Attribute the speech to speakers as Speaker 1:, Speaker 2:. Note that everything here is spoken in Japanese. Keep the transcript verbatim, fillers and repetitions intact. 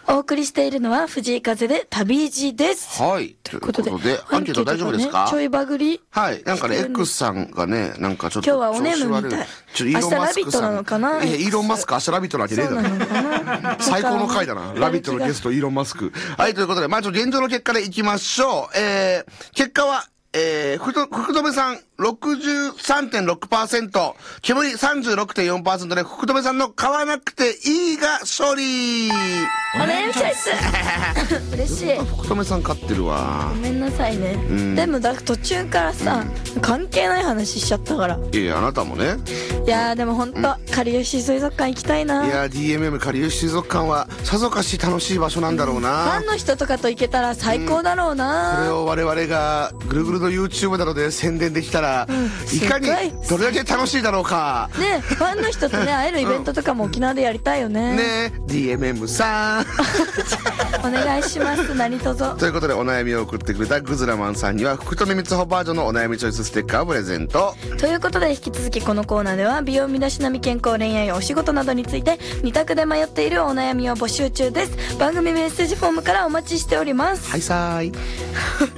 Speaker 1: お送りしているのは藤井風で旅路です。
Speaker 2: はい。ということで、アンケート大丈夫ですか？
Speaker 1: ちょいバグり。
Speaker 2: はい。なんかね、X さんがね、なんかちょっと
Speaker 1: 今日はお眠みたい。明日ラビットなのかな？
Speaker 2: いや、イーロンマスク明日ラビットなわけねえだろ。最高の回だな。ラビットのゲストイーロンマスク。はい、ということで、まあちょっと現状の結果でいきましょう。えー、結果は、えー、福留さん ろくじゅうさんてんろくパーセント、煙 さんじゅうろくてんよんパーセント で福留さんの買わなくていいが勝利。
Speaker 1: お悩みチョイス嬉しい。
Speaker 2: 福留さん勝ってるわ。
Speaker 1: ごめんなさいね、うん、でもだ途中からさ、うん、関係ない話しちゃったから。
Speaker 2: いやいや、あなたもね。
Speaker 1: いやーでもほんと、うん、かりゆし水族館行きたいな。
Speaker 2: いやー ディーエムエム かりゆし水族館はさぞかし楽しい場所なんだろうな、
Speaker 1: うん、ファンの人とかと行けたら最高だろうな、
Speaker 2: うん、これを我々がぐるぐるの YouTube などで宣伝できたら、うん、いかにどれだけ楽しいだろうか
Speaker 1: ね。ファンの人とね会えるイベントとかも沖縄でやりたいよね、
Speaker 2: うん、ね ディーエムエム さん
Speaker 1: お願いします何卒。
Speaker 2: ということでお悩みを送ってくれたグズラマンさんには福留光穂バージョンのお悩みチョイスステッカーをプレゼント
Speaker 1: ということで、引き続きこのコーナーでは美容身だしなみ健康恋愛お仕事などについて二択で迷っているお悩みを募集中です。番組メッセージフォームからお待ちしております。
Speaker 2: はいさーい